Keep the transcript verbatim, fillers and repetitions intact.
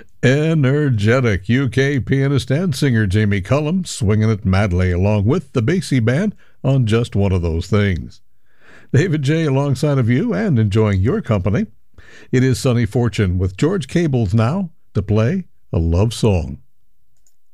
Energetic U K pianist and singer Jamie Cullum swinging it madly along with the Basie Band on Just One of Those Things. David J. alongside of you and enjoying your company. It is Sonny Fortune with George Cables now to play a love song.